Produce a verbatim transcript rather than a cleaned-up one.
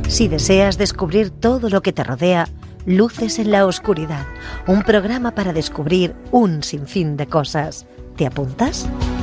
Si deseas descubrir todo lo que te rodea, Luces en la Oscuridad, un programa para descubrir un sinfín de cosas. ¿Te apuntas?